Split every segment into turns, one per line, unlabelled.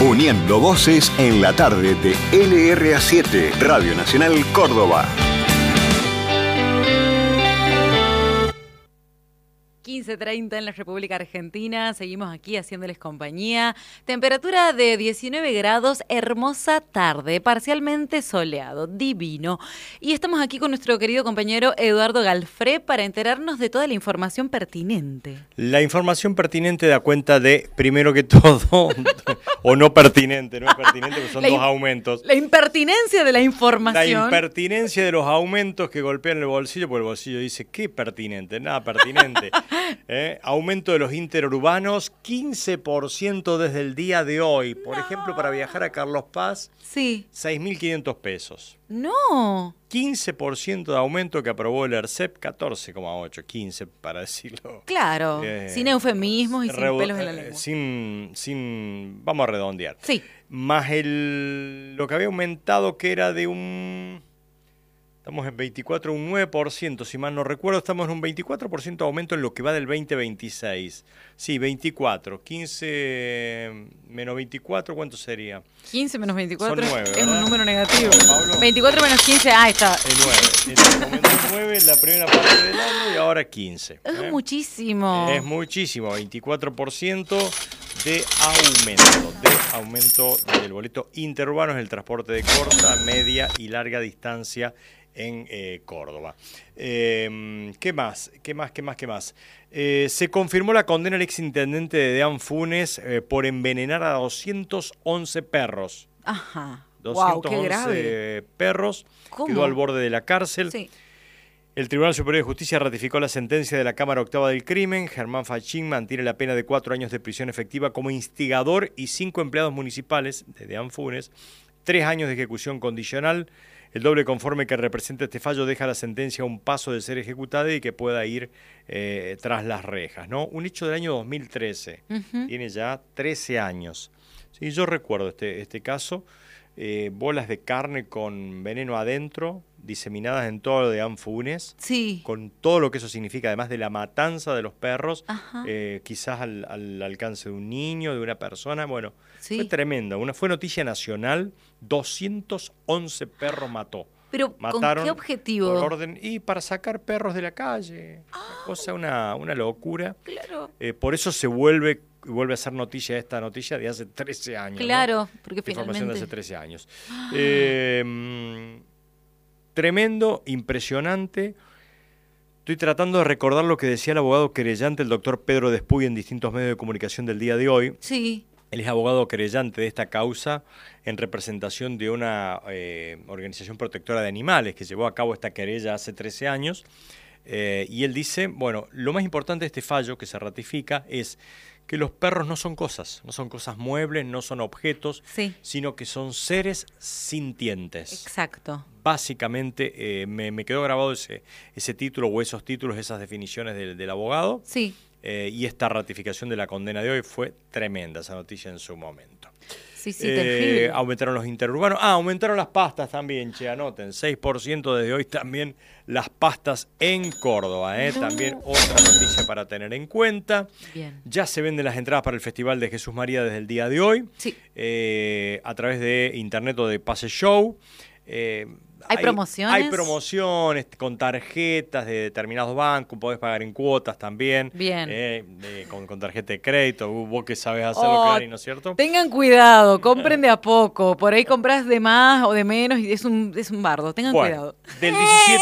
Uniendo voces en la tarde de LRA7, Radio Nacional Córdoba.
15:30 en la República Argentina, seguimos aquí haciéndoles compañía. Temperatura de 19 grados, hermosa tarde, parcialmente soleado, divino. Y estamos aquí con nuestro querido compañero Eduardo Galfré para enterarnos de toda la información pertinente.
La información pertinente da cuenta de, primero que todo, o no pertinente, porque son dos aumentos.
La impertinencia de la información.
La impertinencia de los aumentos que golpean el bolsillo, porque el bolsillo dice, ¿qué pertinente? Nada pertinente. Aumento de los interurbanos, 15% desde el día de hoy. Por ejemplo, para viajar a Carlos Paz,
sí,
6.500 pesos.
No.
15% de aumento que aprobó el ERCEP, 14,8, 15 para decirlo.
Claro, sin eufemismos y sin pelos en la lengua.
Vamos a redondear.
Sí.
Más lo que había aumentado, que era de estamos en 24, un 9%, si mal no recuerdo, estamos en un 24% de aumento en lo que va del 2026. Sí, 24. 15 menos 24, ¿cuánto sería?
15 menos 24
son 9,
es
¿verdad?
un número negativo.
Pablo.
24 menos 15, está.
El 9. Entonces, aumentó 9 en la primera parte del año y ahora 15.
Es muchísimo.
Es muchísimo, 24% de aumento del boleto interurbano en el transporte de corta, media y larga distancia en Córdoba. ¿Qué más? Se confirmó la condena al exintendente de Deán Funes por envenenar a 211 perros.
Ajá.
211
qué grave.
perros.
¿Cómo?
Quedó al borde de la cárcel.
Sí.
El Tribunal Superior de Justicia ratificó la sentencia de la Cámara Octava del Crimen. Germán Fachín mantiene la pena de 4 años de prisión efectiva como instigador y 5 empleados municipales de Deán Funes, 3 años de ejecución condicional. El doble conforme que representa este fallo deja la sentencia a un paso de ser ejecutada y que pueda ir tras las rejas, ¿no? Un hecho del año 2013, tiene ya 13 años. Sí, yo recuerdo este caso, bolas de carne con veneno adentro, diseminadas en todo lo de Deán Funes,
sí,
con todo lo que eso significa, además de la matanza de los perros, quizás al alcance de un niño, de una persona. Bueno, sí, fue tremenda, fue noticia nacional. 211 perros mató.
Pero
mataron.
¿con qué objetivo?
Por orden, y para sacar perros de la calle. Una locura.
Claro.
Por eso se vuelve a ser noticia esta noticia de hace 13 años.
Claro,
¿no?
porque
Información
finalmente...
de hace 13 años. Tremendo, impresionante. Estoy tratando de recordar lo que decía el abogado querellante, el doctor Pedro Despuy, en distintos medios de comunicación del día de hoy.
Sí.
Él es abogado querellante de esta causa en representación de una organización protectora de animales que llevó a cabo esta querella hace 13 años. Y él dice, bueno, lo más importante de este fallo que se ratifica es que los perros no son cosas muebles, no son objetos,
sí,
sino que son seres sintientes.
Exacto.
Básicamente me quedó grabado ese título o esos títulos, esas definiciones del abogado.
Sí.
Y esta ratificación de la condena de hoy fue tremenda, esa noticia en su momento.
Sí, terrible.
Aumentaron los interurbanos. Aumentaron las pastas también, anoten, 6% desde hoy también las pastas en Córdoba. No. También otra noticia para tener en cuenta.
Bien.
Ya se venden las entradas para el Festival de Jesús María desde el día de hoy.
Sí.
A través de internet o de Pase Show.
¿Hay promociones?
Hay promociones con tarjetas de determinados bancos, podés pagar en cuotas también.
Bien.
Con tarjeta de crédito, vos que sabés hacerlo, Clary, ¿no es cierto?
Tengan cuidado, compren de a poco. Por ahí compras de más o de menos y es un bardo. Tengan cuidado.
Del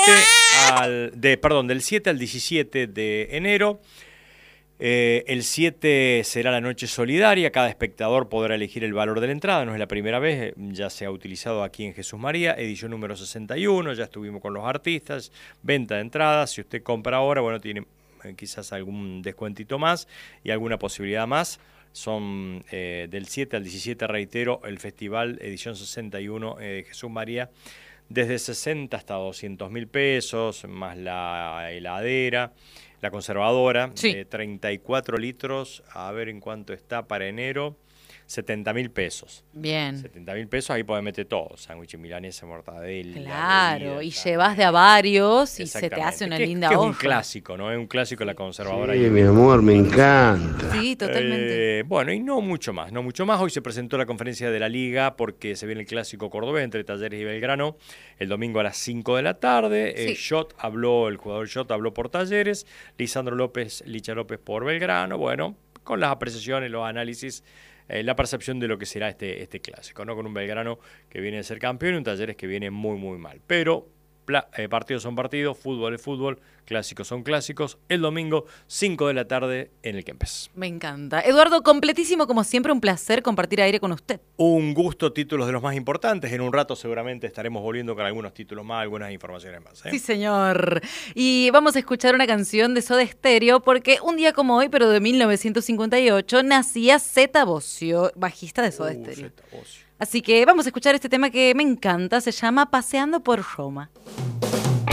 7 al 17 de enero. El 7 será la noche solidaria, cada espectador podrá elegir el valor de la entrada, no es la primera vez, ya se ha utilizado aquí en Jesús María, edición número 61, ya estuvimos con los artistas, venta de entradas, si usted compra ahora, bueno, tiene quizás algún descuentito más y alguna posibilidad más. Son del 7 al 17, reitero, el festival edición 61 de Jesús María, desde 60 hasta 200.000 pesos, más la heladera. la conservadora,
Sí.
de 34 litros, a ver en cuánto está para enero, 70.000 pesos.
Bien.
70.000 pesos, ahí podés meter todo, sándwich milanesa, mortadela.
Claro,
bebida,
y
tal.
llevas de a varios y se te
Exactamente.
hace una
Que-
linda
que es
hoja.
un clásico, ¿no? Es un clásico la conservadora.
Sí, mi amor, me encanta.
Sí, totalmente.
Bueno, y no mucho más, no mucho más. Hoy se presentó la conferencia de la Liga porque se viene el clásico cordobés entre Talleres y Belgrano el domingo a las 5 de la tarde.
Sí.
El jugador Shot habló por Talleres, Lisandro López, Licha López por Belgrano. Bueno, con las apreciaciones, los análisis, la percepción de lo que será este clásico, ¿no? Con un Belgrano que viene de ser campeón y un Talleres que viene muy, muy mal. Pero partidos son partidos, fútbol es fútbol, clásicos son clásicos. El domingo, 5 de la tarde en el Kempes.
Me encanta. Eduardo, completísimo como siempre, un placer compartir aire con usted.
Un gusto, títulos de los más importantes. En un rato seguramente estaremos volviendo con algunos títulos más, algunas informaciones más.
Sí, señor. Y vamos a escuchar una canción de Soda Stereo porque un día como hoy, pero de 1958, nacía Zeta Bosio, bajista de Soda Stereo.
Zeta Bosio.
Así que vamos a escuchar este tema que me encanta, se llama Paseando por Roma.